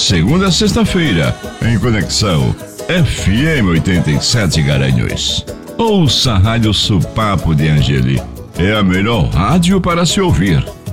segunda a sexta-feira, em Conexão FM 87 Garanhuns. Ouça a Rádio Supapo de Angeli. É a melhor rádio para se ouvir.